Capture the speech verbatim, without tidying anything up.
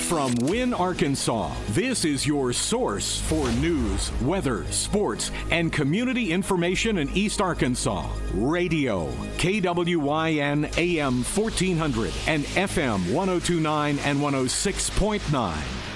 From Wynn, Arkansas, this is your source for news, weather, sports, and community information in East Arkansas. Radio, K W Y N A M fourteen hundred and F M one oh two point nine and one oh six point nine.